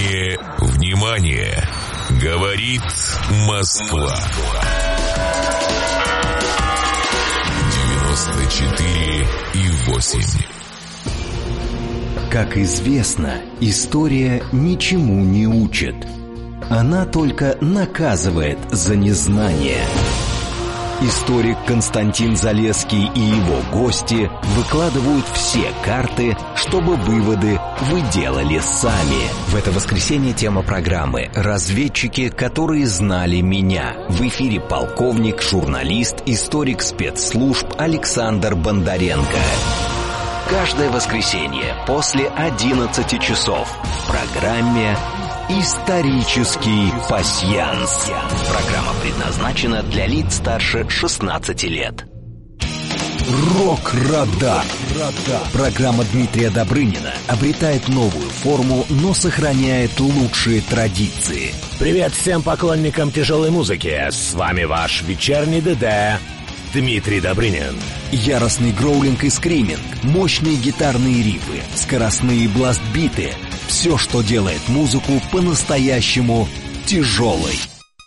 Внимание, внимание! Говорит Москва. 94,8. Как известно, история ничему не учит. Она только наказывает за незнание. Историк Константин Залесский и его гости выкладывают все карты, чтобы выводы вы делали сами. В это воскресенье тема программы «Разведчики, которые знали меня». В эфире полковник, журналист, историк спецслужб Александр Бондаренко. Каждое воскресенье после 11 часов в программе «Исторический пасьянс». Программа предназначена для лиц старше 16 лет. Рок-радар. Программа Дмитрия Добрынина обретает новую форму, но сохраняет лучшие традиции. Привет всем поклонникам тяжелой музыки. С вами ваш вечерний ДД Дмитрий Добрынин. Яростный гроулинг и скриминг, мощные гитарные рифы, скоростные бласт-биты — все, что делает музыку по-настоящему тяжелой.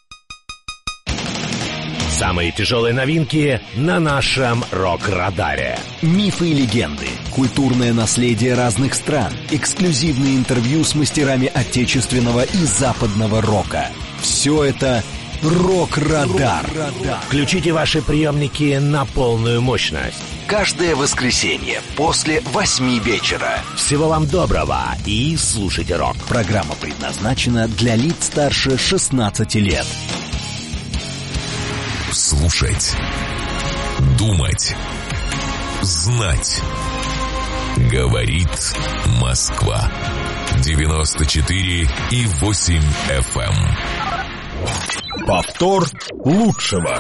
Самые тяжелые новинки на нашем рок-радаре. Мифы и легенды, культурное наследие разных стран, эксклюзивные интервью с мастерами отечественного и западного рока. Все это «Рок-радар». Включите ваши приемники на полную мощность. Каждое воскресенье после 8 вечера. Всего вам доброго и слушайте рок. Программа предназначена для лиц старше 16 лет. Слушать, думать, знать. Говорит Москва. 94,8 FM. Повтор лучшего.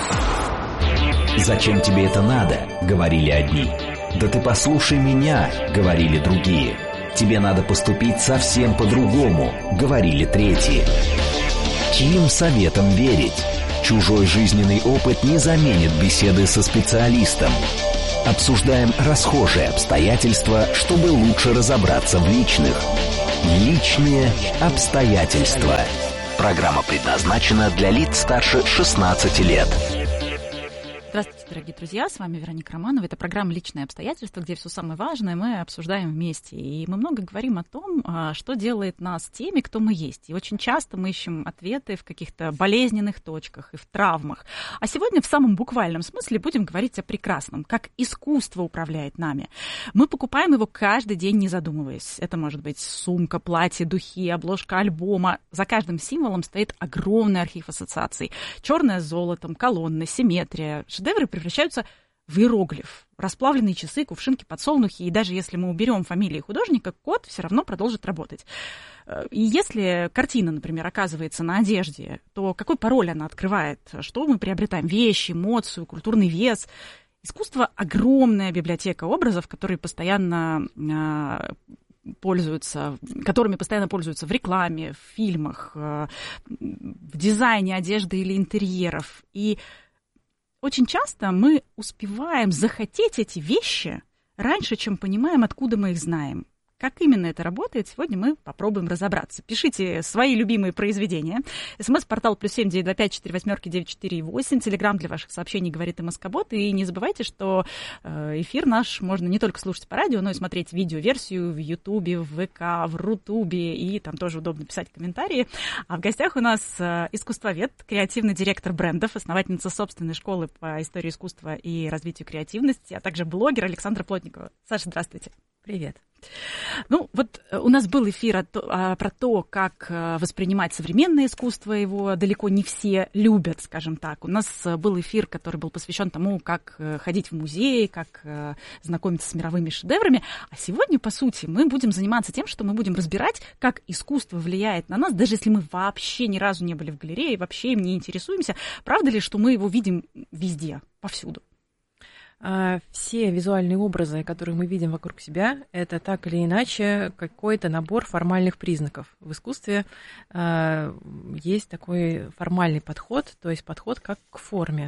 «Зачем тебе это надо?» — говорили одни. «Да ты послушай меня», — говорили другие. «Тебе надо поступить совсем по-другому», — говорили третьи. Чьим советом верить? Чужой жизненный опыт не заменит беседы со специалистом. Обсуждаем расхожие обстоятельства, чтобы лучше разобраться в личных. Личные обстоятельства. Программа предназначена для лиц старше 16 лет. Здравствуйте, дорогие друзья, с вами Вероника Романова. Это программа «Личные обстоятельства», где все самое важное мы обсуждаем вместе. И мы много говорим о том, что делает нас теми, кто мы есть. И очень часто мы ищем ответы в каких-то болезненных точках и в травмах. А сегодня в самом буквальном смысле будем говорить о прекрасном, как искусство управляет нами. Мы покупаем его каждый день, не задумываясь. Это может быть сумка, платье, духи, обложка альбома. За каждым символом стоит огромный архив ассоциаций. Черное с золотом, колонны, симметрия. Шедевры превращаются в иероглиф. Расплавленные часы, кувшинки, подсолнухи. И даже если мы уберем фамилии художника, код все равно продолжит работать. И если картина, например, оказывается на одежде, то какой пароль она открывает? Что мы приобретаем? Вещи, эмоцию, культурный вес. Искусство — огромная библиотека образов, которыми постоянно пользуются в рекламе, в фильмах, в дизайне одежды или интерьеров. И очень часто мы успеваем захотеть эти вещи раньше, чем понимаем, откуда мы их знаем. Как именно это работает, сегодня мы попробуем разобраться. Пишите свои любимые произведения. СМС-портал +7 925 48 948. Телеграм для ваших сообщений «Говорит МСК-бот». И не забывайте, что эфир наш можно не только слушать по радио, но и смотреть видеоверсию в Ютубе, в ВК, в Рутубе. И там тоже удобно писать комментарии. А в гостях у нас искусствовед, креативный директор брендов, основательница собственной школы по истории искусства и развитию креативности, а также блогер Александра Плотникова. Саша, здравствуйте. Привет. Ну, вот у нас был эфир про то, как воспринимать современное искусство, его далеко не все любят, скажем так. У нас был эфир, который был посвящен тому, как ходить в музей, как знакомиться с мировыми шедеврами. А сегодня, по сути, мы будем заниматься тем, что мы будем разбирать, как искусство влияет на нас, даже если мы вообще ни разу не были в галерее, вообще им не интересуемся. Правда ли, что мы его видим везде, повсюду? Все визуальные образы, которые мы видим вокруг себя, это так или иначе какой-то набор формальных признаков. В искусстве есть такой формальный подход, то есть подход как к форме.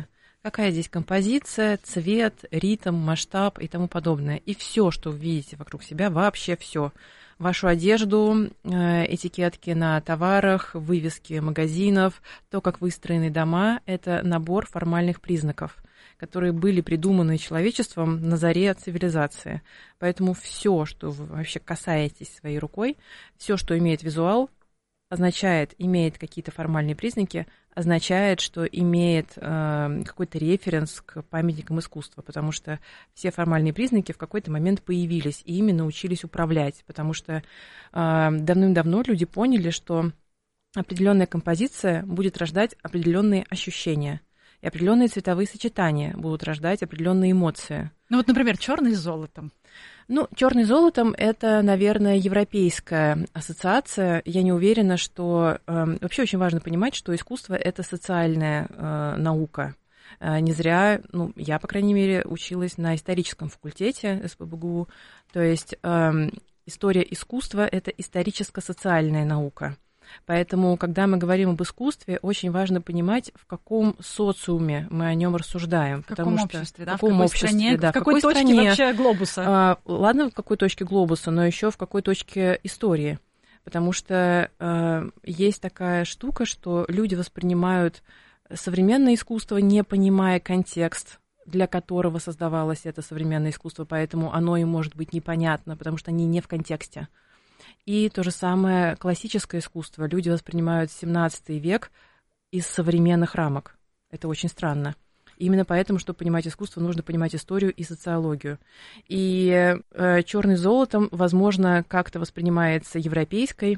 Какая здесь композиция, цвет, ритм, масштаб и тому подобное. И все, что вы видите вокруг себя, вообще все. Вашу одежду, этикетки на товарах, вывески магазинов, то, как выстроены дома, это набор формальных признаков, которые были придуманы человечеством на заре цивилизации. Поэтому все, что вы вообще касаетесь своей рукой, все, что имеет визуал, имеет какие-то формальные признаки, означает, что имеет какой-то референс к памятникам искусства, потому что все формальные признаки в какой-то момент появились, и ими научились управлять, потому что давным-давно люди поняли, что определенная композиция будет рождать определенные ощущения, и определенные цветовые сочетания будут рождать определенные эмоции. Ну вот, например, черный с золотом. Ну, черный с золотом – это, наверное, европейская ассоциация. Я не уверена, что… Вообще очень важно понимать, что искусство – это социальная наука. Не зря, я, по крайней мере, училась на историческом факультете СПбГУ. То есть история искусства – это историческо-социальная наука. Поэтому, когда мы говорим об искусстве, очень важно понимать, в каком социуме мы о нем рассуждаем. В каком обществе, да? В каком обществе, стране, да, в какой точке стране, вообще глобуса? Ладно, в какой точке глобуса, но еще в какой точке истории. Потому что есть такая штука, что люди воспринимают современное искусство, не понимая контекст, для которого создавалось это современное искусство, поэтому оно им может быть непонятно, потому что они не в контексте. И то же самое классическое искусство. Люди воспринимают 17 век из современных рамок. Это очень странно. Именно поэтому, чтобы понимать искусство, нужно понимать историю и социологию. И черный с золотом, возможно, как-то воспринимается европейской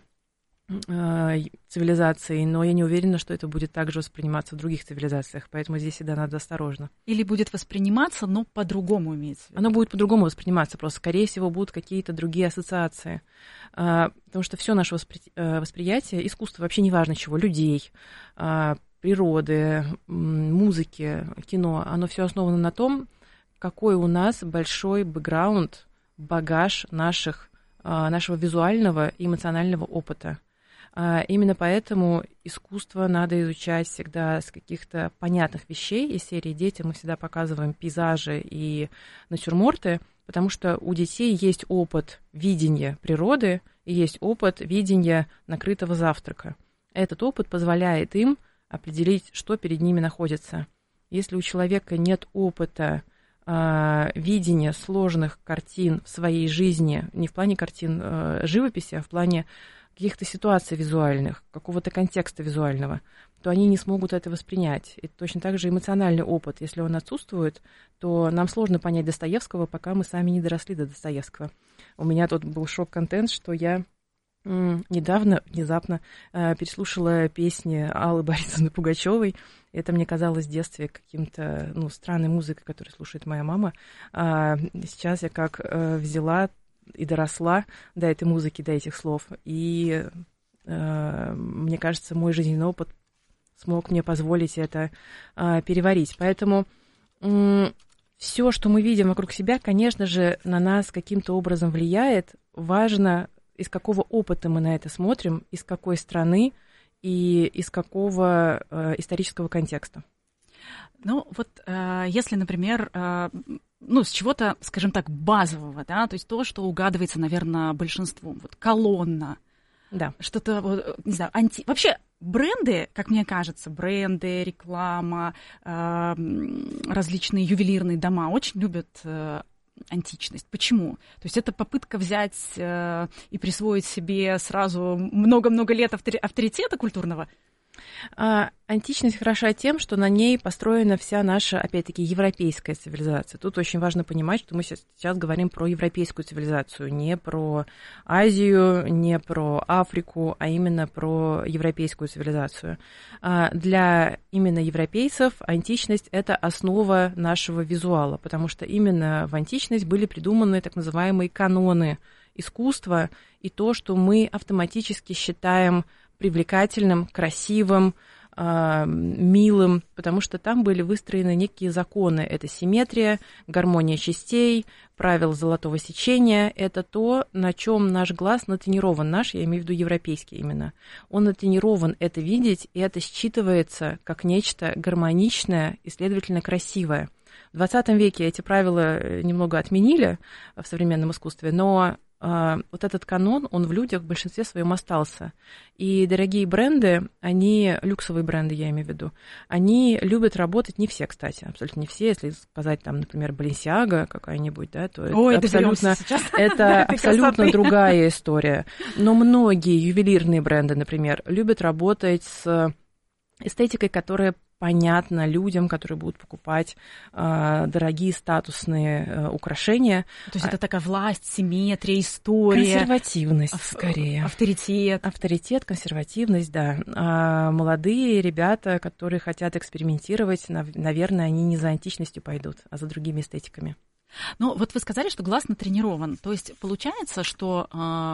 цивилизацией, но я не уверена, что это будет также восприниматься в других цивилизациях, поэтому здесь всегда надо осторожно. Или будет восприниматься, но по-другому имеется в виду? Оно будет по-другому восприниматься, просто, скорее всего, будут какие-то другие ассоциации, потому что все наше восприятие, искусство, вообще неважно чего, людей, природы, музыки, кино, оно все основано на том, какой у нас большой бэкграунд, багаж нашего визуального и эмоционального опыта. Именно поэтому искусство надо изучать всегда с каких-то понятных вещей. Из серии «Детям» мы всегда показываем пейзажи и натюрморты, потому что у детей есть опыт видения природы и есть опыт видения накрытого завтрака. Этот опыт позволяет им определить, что перед ними находится. Если у человека нет опыта видения сложных картин в своей жизни, не в плане картин живописи, а в плане каких-то ситуаций визуальных, какого-то контекста визуального, то они не смогут это воспринять. И точно так же эмоциональный опыт. Если он отсутствует, то нам сложно понять Достоевского, пока мы сами не доросли до Достоевского. У меня тут был шок-контент, что я недавно, внезапно переслушала песни Аллы Борисовны Пугачевой. Это мне казалось в детстве каким-то странной музыкой, которую слушает моя мама. Сейчас я как взяла и доросла до этой музыки, до этих слов. И мне кажется, мой жизненный опыт смог мне позволить это переварить. Поэтому все, что мы видим вокруг себя, конечно же, на нас каким-то образом влияет. Важно, из какого опыта мы на это смотрим, из какой страны и из какого исторического контекста. Ну, вот если, например, с чего-то, скажем так, базового, да, то есть то, что угадывается, наверное, большинством, вот колонна, да. Что-то, вот, не знаю, вообще бренды, как мне кажется, бренды, реклама, различные ювелирные дома очень любят античность. Почему? То есть это попытка взять и присвоить себе сразу много-много лет авторитета культурного? Античность хороша тем, что на ней построена вся наша, опять-таки, европейская цивилизация. Тут очень важно понимать, что мы сейчас говорим про европейскую цивилизацию, не про Азию, не про Африку, а именно про европейскую цивилизацию. Для именно европейцев античность – это основа нашего визуала, потому что именно в античность были придуманы так называемые каноны искусства и то, что мы автоматически считаем привлекательным, красивым, милым, потому что там были выстроены некие законы. Это симметрия, гармония частей, правила золотого сечения. Это то, на чем наш глаз натренирован, я имею в виду европейский именно. Он натренирован это видеть, и это считывается как нечто гармоничное и, следовательно, красивое. В 20 веке эти правила немного отменили в современном искусстве, но вот этот канон, он в людях в большинстве своем остался. И дорогие бренды, люксовые бренды, я имею в виду, они любят работать, не все, кстати, абсолютно не все, если сказать, там, например, Balenciaga какая-нибудь, да, то это абсолютно другая история. Но многие ювелирные бренды, например, любят работать с эстетикой, которая понятно людям, которые будут покупать дорогие статусные украшения. То есть это такая власть, симметрия, история. Консервативность, скорее. Авторитет. Авторитет, консервативность, да. А молодые ребята, которые хотят экспериментировать, наверное, они не за античностью пойдут, а за другими эстетиками. Ну, вот вы сказали, что глаз натренирован. То есть получается, что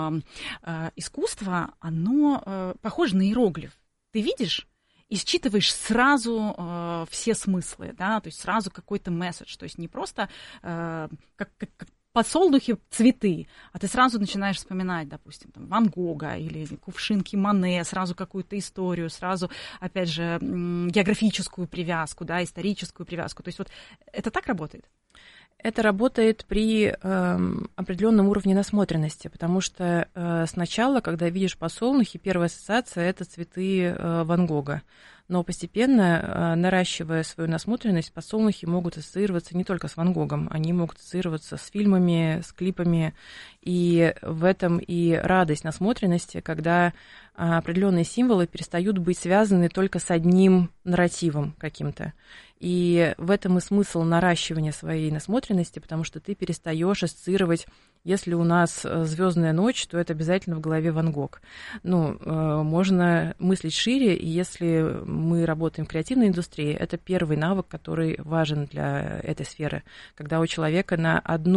искусство, оно похоже на иероглиф. Ты видишь и считываешь сразу все смыслы, да, то есть сразу какой-то месседж, то есть не просто как подсолнухи цветы, а ты сразу начинаешь вспоминать, допустим, там, Ван Гога или кувшинки Мане, сразу какую-то историю, сразу, опять же, географическую привязку, да, историческую привязку. То есть вот это так работает? Это работает при определенном уровне насмотренности, потому что сначала, когда видишь подсолнухи, первая ассоциация – это цветы Ван Гога. Но постепенно, наращивая свою насмотренность, подсолнухи могут ассоциироваться не только с Ван Гогом, они могут ассоциироваться с фильмами, с клипами. И в этом и радость насмотренности, когда определенные символы перестают быть связаны только с одним нарративом каким-то. И в этом и смысл наращивания своей насмотренности, потому что ты перестаешь ассоциировать, если у нас «Звездная ночь», то это обязательно в голове Ван Гог. Ну, можно мыслить шире, и если мы работаем в креативной индустрии, это первый навык, который важен для этой сферы, когда у человека на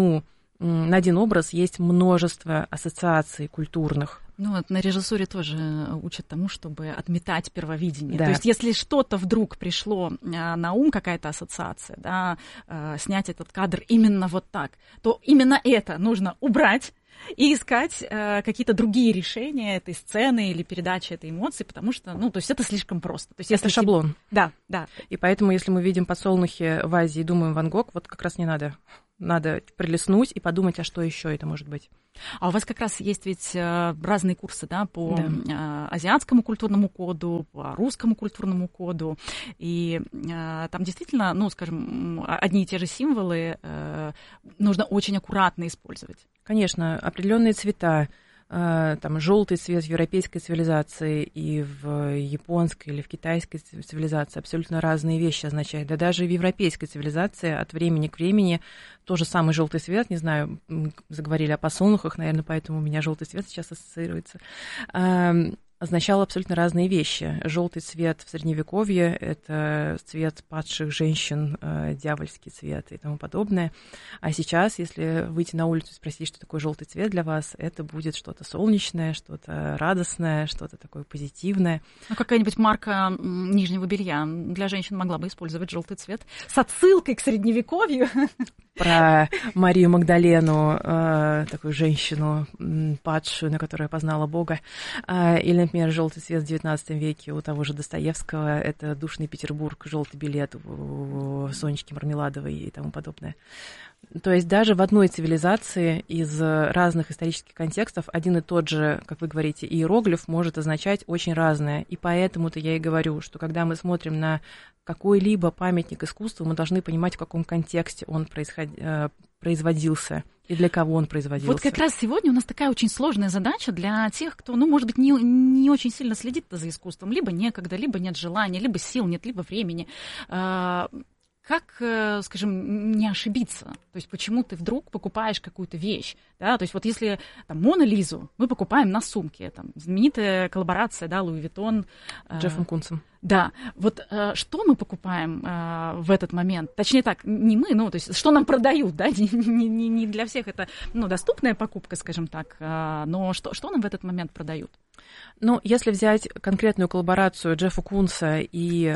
один образ есть множество ассоциаций культурных. Ну, вот на режиссуре тоже учат тому, чтобы отметать первовидение. Да. То есть если что-то вдруг пришло на ум, какая-то ассоциация, да, снять этот кадр именно вот так, то именно это нужно убрать и искать какие-то другие решения этой сцены или передачи этой эмоции, потому что, ну, то есть это слишком просто. То есть, это шаблон. Да, да. И поэтому, если мы видим подсолнухи в Азии и думаем Ван Гог, вот как раз не надо. Надо прилистнуть и подумать, а что еще это может быть. А у вас как раз есть ведь разные курсы, да, по азиатскому культурному коду, по русскому культурному коду. И там действительно, ну, скажем, одни и те же символы нужно очень аккуратно использовать. Конечно, определенные цвета. Там желтый цвет в европейской цивилизации и в японской или в китайской цивилизации абсолютно разные вещи означают. Да даже в европейской цивилизации от времени к времени тот же самый желтый цвет, не знаю, заговорили о подсолнухах, наверное, поэтому у меня желтый цвет сейчас ассоциируется, означал абсолютно разные вещи. Желтый цвет в Средневековье – это цвет падших женщин, дьявольский цвет и тому подобное. А сейчас, если выйти на улицу и спросить, что такое желтый цвет для вас, это будет что-то солнечное, что-то радостное, что-то такое позитивное. Ну, какая-нибудь марка нижнего белья для женщин могла бы использовать желтый цвет с отсылкой к Средневековью. Про Марию Магдалену, такую женщину падшую, на которую познала Бога. Или, например, желтый цвет в XIX веке у того же Достоевского. Это душный Петербург, желтый билет у Сонечки Мармеладовой и тому подобное. То есть даже в одной цивилизации из разных исторических контекстов один и тот же, как вы говорите, иероглиф может означать очень разное. И поэтому-то я и говорю, что когда мы смотрим на какой-либо памятник искусства, мы должны понимать, в каком контексте он производился и для кого он производился. Вот как раз сегодня у нас такая очень сложная задача для тех, кто, ну, может быть, не очень сильно следит за искусством. Либо некогда, либо нет желания, либо сил нет, либо времени. Как, скажем, не ошибиться? То есть почему ты вдруг покупаешь какую-то вещь? Да? То есть вот если там, Мону Лизу мы покупаем на сумке, там, знаменитая коллаборация, да, Луи Виттон. Джеффом Кунцем. Да, вот что мы покупаем в этот момент? Точнее так, не мы, ну, то есть что нам продают, да, не для всех это, ну, доступная покупка, скажем так, но что нам в этот момент продают? Ну, если взять конкретную коллаборацию Джеффа Кунса и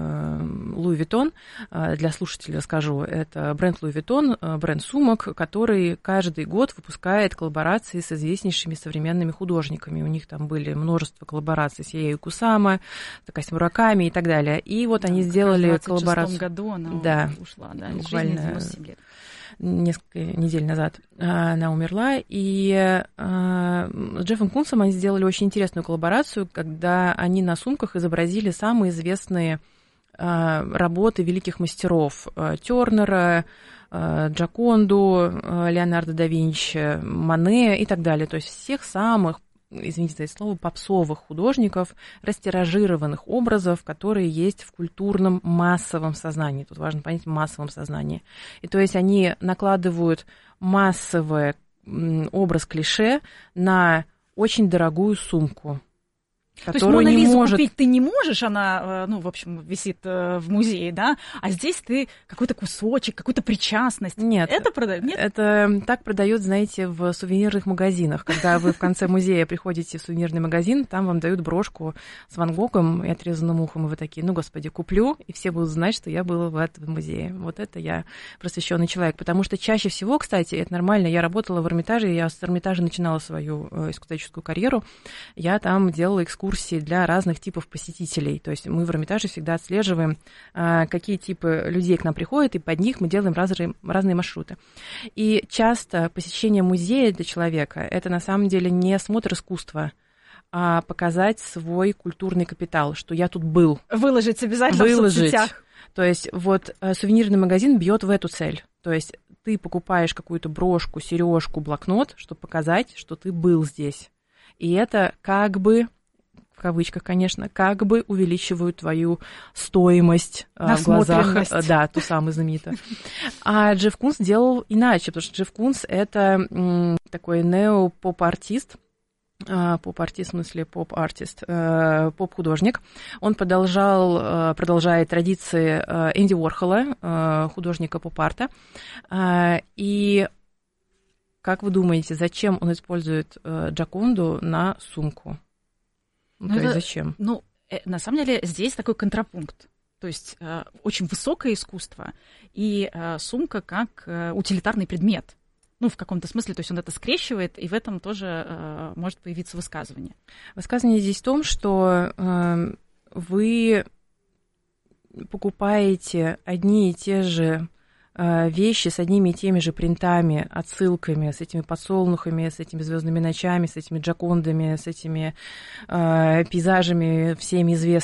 Луи Виттон, для слушателей скажу, это бренд Луи Виттон, бренд сумок, который каждый год выпускает коллаборации с известнейшими современными художниками. У них там были множество коллабораций с Яею Кусама, с Такаси Мураками и так далее. И вот они сделали коллаборацию. В 1926 году она ушла, буквально 97 лет. Несколько недель назад она умерла, и с Джеффом Кунсом они сделали очень интересную коллаборацию, когда они на сумках изобразили самые известные работы великих мастеров Тёрнера, Джоконду, Леонардо да Винчи, Мане и так далее, то есть всех самых, извините за это слово, попсовых художников, растиражированных образов, которые есть в культурном массовом сознании. Тут важно понять массовом сознании. И то есть они накладывают массовый образ клише на очень дорогую сумку, которую то есть не Монолизу может... купить ты не можешь, она, в общем, висит в музее, да, а здесь ты какой-то кусочек, какую-то причастность. Нет. Это продают? Нет? Это так продают, знаете, в сувенирных магазинах. Когда вы в конце музея приходите в сувенирный магазин, там вам дают брошку с Ван Гогом и отрезанным ухом, и вы такие, ну, господи, куплю, и все будут знать, что я была в этом музее. Вот это я просвещенный человек. Потому что чаще всего, кстати, это нормально, я работала в Эрмитаже, я с Эрмитажа начинала свою искусствоведческую карьеру, я там делала экскурсии для разных типов посетителей. То есть мы в Эрмитаже всегда отслеживаем, какие типы людей к нам приходят, и под них мы делаем разные маршруты. И часто посещение музея для человека – это на самом деле не осмотр искусства, а показать свой культурный капитал, что я тут был. Выложить обязательно в соцсетях. То есть вот сувенирный магазин бьет в эту цель. То есть ты покупаешь какую-то брошку, сережку, блокнот, чтобы показать, что ты был здесь. И это как бы, в кавычках, конечно, как бы увеличивают твою стоимость в глазах. Да, ту самую знаменитую. А Джефф Кунс делал иначе, потому что Джефф Кунс — это такой нео-поп-артист, поп-артист, в смысле поп-артист, поп-художник. Он продолжает традиции Энди Уорхола, художника поп-арта. И как вы думаете, зачем он использует Джоконду на сумку? То есть зачем? На самом деле здесь такой контрапункт. То есть очень высокое искусство и сумка как утилитарный предмет. В каком-то смысле, то есть он это скрещивает, и в этом тоже может появиться высказывание. Высказывание здесь в том, что вы покупаете одни и те же вещи с одними и теми же принтами, отсылками, с этими подсолнухами, с этими звездными ночами, с этими джокондами, с этими пейзажами всеми известными,